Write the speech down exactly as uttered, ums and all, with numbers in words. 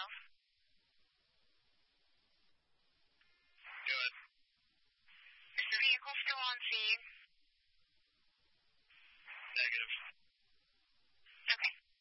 Do it. Is the vehicle still on scene?